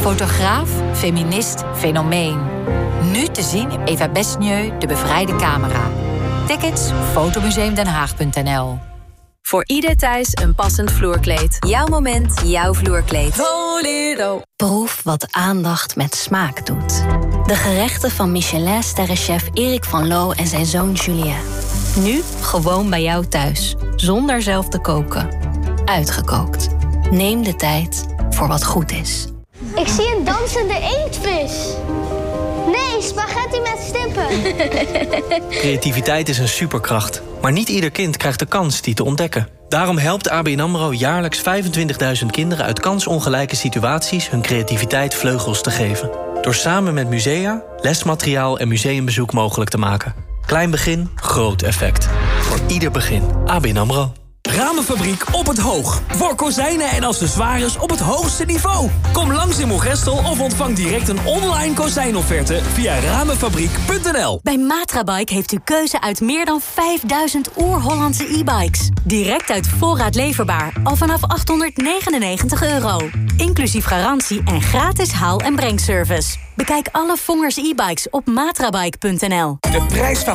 Fotograaf, feminist, fenomeen. Nu te zien in Eva Besnieu, De Bevrijde Camera. Tickets, fotomuseumdenhaag.nl. Voor ieder thuis een passend vloerkleed. Jouw moment, jouw vloerkleed. Volero. Proef wat aandacht met smaak doet. De gerechten van Michelin-sterrenchef Erik van Loo en zijn zoon Julien. Nu gewoon bij jou thuis, zonder zelf te koken. Uitgekookt. Neem de tijd voor wat goed is. Ik zie een dansende inktvis. Nee, spaghetti met stippen. Creativiteit is een superkracht. Maar niet ieder kind krijgt de kans die te ontdekken. Daarom helpt ABN AMRO jaarlijks 25.000 kinderen uit kansongelijke situaties hun creativiteit vleugels te geven. Door samen met musea, lesmateriaal en museumbezoek mogelijk te maken. Klein begin, groot effect. Voor ieder begin. ABN AMRO. Ramenfabriek op het Hoog. Voor kozijnen en accessoires op het hoogste niveau. Kom langs in Moergestel of ontvang direct een online kozijnofferte via ramenfabriek.nl. Bij Matrabike heeft u keuze uit meer dan 5000 oer-Hollandse e-bikes. Direct uit voorraad leverbaar, al vanaf €899. Inclusief garantie en gratis haal- en brengservice. Bekijk alle Vongers e-bikes op matrabike.nl. De prijsfavoriet